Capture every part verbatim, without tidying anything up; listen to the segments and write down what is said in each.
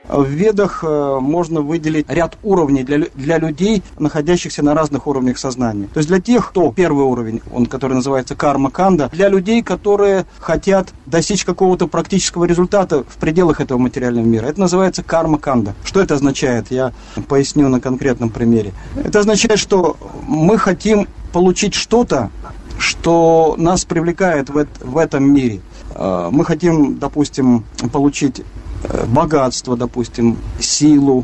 В Ведах можно выделить ряд уровней для, для людей, находящихся на разных уровнях сознания. То есть для тех, кто первый уровень, он, который называется карма-канда, для людей, которые хотят достичь какого-то практического результата в пределах этого материального мира. Это называется карма-канда. Что это означает? Я поясню на конкретном примере. Это означает, что мы хотим получить что-то, что нас привлекает в, в этом мире. Мы хотим, допустим, получить богатство, допустим, силу,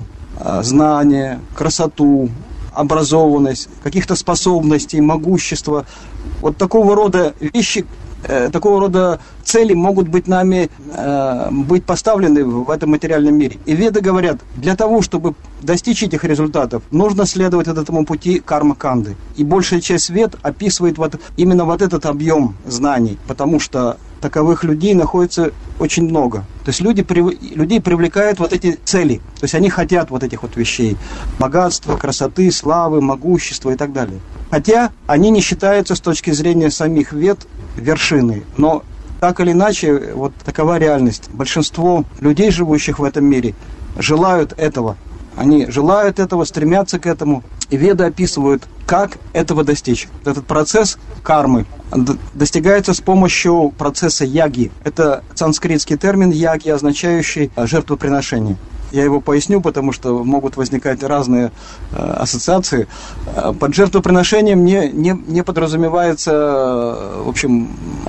знания, красоту, образованность, каких-то способностей, могущество. Вот такого рода вещи, такого рода цели могут быть нами э, быть поставлены в этом материальном мире. И Веды говорят, для того, чтобы достичь этих результатов, нужно следовать этому пути карма-канды. И большая часть Вед описывает вот, именно вот этот объем знаний, потому что таковых людей находится очень много. То есть люди, людей привлекают вот эти цели. То есть они хотят вот этих вот вещей. Богатства, красоты, славы, могущества и так далее. Хотя они не считаются с точки зрения самих Вед вершиной. Но так или иначе, вот такова реальность. Большинство людей, живущих в этом мире, желают этого. Они желают этого, стремятся к этому. И Веды описывают, как этого достичь. Этот процесс кармы достигается с помощью процесса яги. Это санскритский термин яги, означающий жертвоприношение. Я его поясню, потому что могут возникать разные э, ассоциации. Под жертвоприношением не, не, не подразумевается, э, в общем,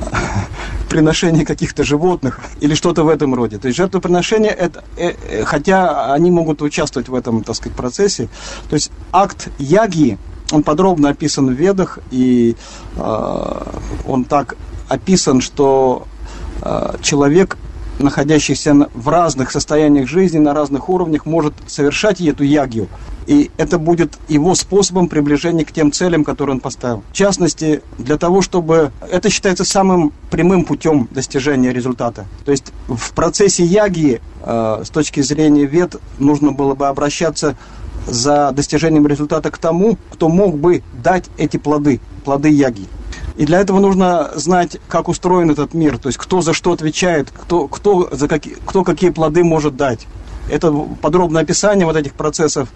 приношение каких-то животных или что-то в этом роде. То есть жертвоприношение, это, э, э, хотя они могут участвовать в этом, так сказать, процессе. То есть акт яги, он подробно описан в Ведах, и э, он так описан, что э, человек, находящийся в разных состояниях жизни, на разных уровнях, может совершать эту ягью. И это будет его способом приближения к тем целям, которые он поставил. В частности, для того, чтобы... Это считается самым прямым путем достижения результата. То есть в процессе ягьи, э, с точки зрения Вед, нужно было бы обращаться за достижением результата к тому, кто мог бы дать эти плоды, плоды ягьи. И для этого нужно знать, как устроен этот мир, то есть кто за что отвечает, кто, кто, за какие, кто какие плоды может дать. Это подробное описание вот этих процессов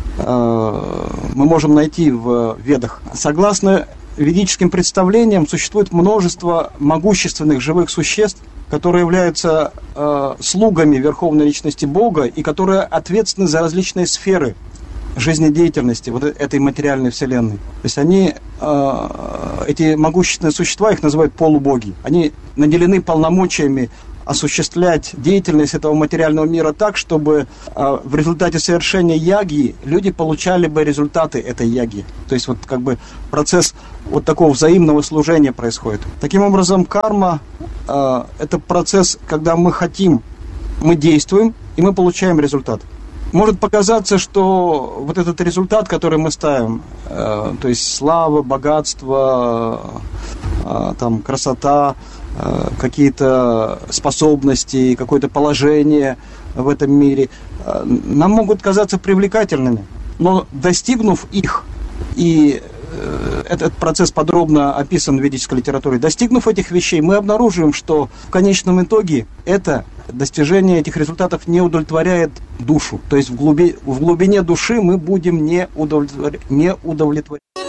э, мы можем найти в Ведах. Согласно ведическим представлениям, существует множество могущественных живых существ, которые являются э, слугами Верховной Личности Бога и которые ответственны за различные сферы жизнедеятельности вот этой материальной вселенной. То есть они, э, эти могущественные существа, их называют полубоги. Они наделены полномочиями осуществлять деятельность этого материального мира так, чтобы э, в результате совершения ягьи люди получали бы результаты этой ягьи. То есть вот как бы процесс вот такого взаимного служения происходит. Таким образом, карма э, это процесс, когда мы хотим, мы действуем, и мы получаем результат. Может показаться, что вот этот результат, который мы ставим, э, то есть слава, богатство, э, там, красота, э, какие-то способности, какое-то положение в этом мире, э, нам могут казаться привлекательными. Но достигнув их, и э, этот процесс подробно описан в ведической литературе, достигнув этих вещей, мы обнаруживаем, что в конечном итоге это достижение этих результатов не удовлетворяет душу. То есть в, глуби, в глубине души мы будем не, удовлетвор, не удовлетворены.